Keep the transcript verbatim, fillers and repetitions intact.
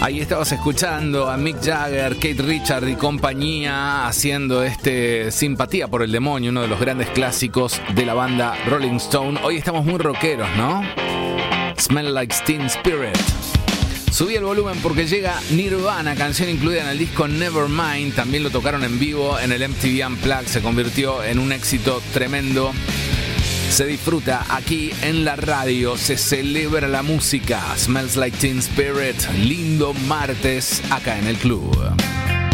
Ahí estabas escuchando a Mick Jagger, Keith Richards y compañía haciendo este Simpatía por el Demonio, uno de los grandes clásicos de la banda Rolling Stone. Hoy estamos muy rockeros, ¿no? Smell Like Teen Spirit. Subí el volumen porque llega Nirvana, canción incluida en el disco Nevermind. También lo tocaron en vivo en el M T V Unplugged. Se convirtió en un éxito tremendo. Se disfruta aquí en la radio, se celebra la música. Smells Like Teen Spirit, lindo martes acá en el club.